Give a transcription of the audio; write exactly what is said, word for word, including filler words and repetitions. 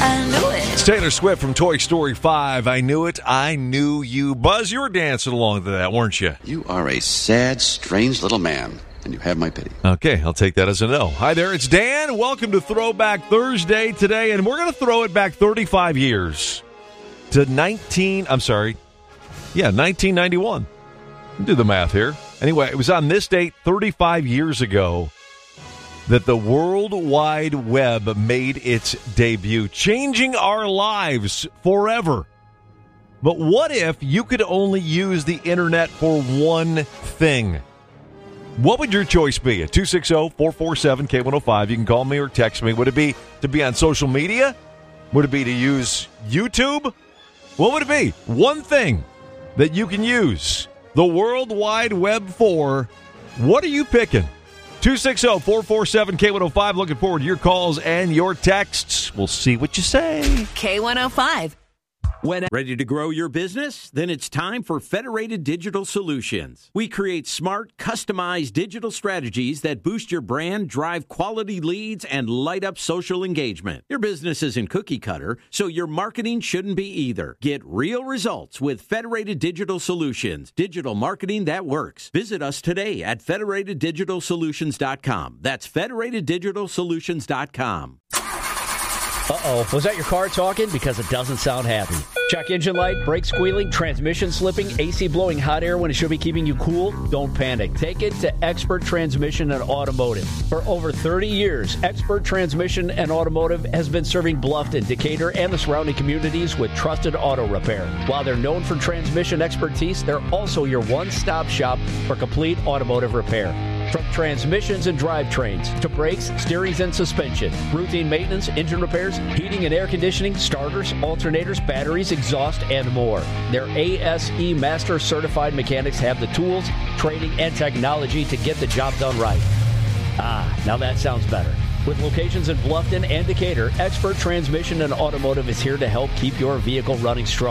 I knew it. It's Taylor Swift from Toy Story five. I knew it. I knew you. Buzz, you were dancing along to that, weren't you? You are a sad, strange little man, and you have my pity. Okay, I'll take that as a no. Hi there, it's Dan. Welcome to Throwback Thursday today, and we're going to throw it back thirty-five years to nineteen, I'm sorry, yeah, nineteen ninety-one. Do the math here. Anyway, it was on this date thirty-five years ago that the World Wide Web made its debut, changing our lives forever. But what if you could only use the internet for one thing? What would your choice be? At two six zero, four four seven, K one oh five. You can call me or text me. Would it be to be on social media? Would it be to use YouTube? What would it be? One thing that you can use the World Wide Web for. What are you picking? two six zero, four four seven, K one oh five. Looking forward to your calls and your texts. We'll see what you say. K one oh five. When ready to grow your business? Then it's time for Federated Digital Solutions. We create smart, customized digital strategies that boost your brand, drive quality leads, and light up social engagement. Your business isn't cookie cutter, so your marketing shouldn't be either. Get real results with Federated Digital Solutions. Digital marketing that works. Visit us today at federated digital solutions dot com. That's federated digital solutions dot com. Uh-oh, was that your car talking? Because it doesn't sound happy. Check engine light, brake squealing, transmission slipping, A C blowing hot air when it should be keeping you cool? Don't panic. Take it to Expert Transmission and Automotive. For over thirty years, Expert Transmission and Automotive has been serving Bluffton, Decatur, and the surrounding communities with trusted auto repair. While they're known for transmission expertise, they're also your one-stop shop for complete automotive repair. From transmissions and drivetrains to brakes, steerings, and suspension, routine maintenance, engine repairs, heating and air conditioning, starters, alternators, batteries, exhaust, and more. Their A S E Master Certified mechanics have the tools, training, and technology to get the job done right. Ah, now that sounds better. With locations in Bluffton and Decatur, Expert Transmission and Automotive is here to help keep your vehicle running strong.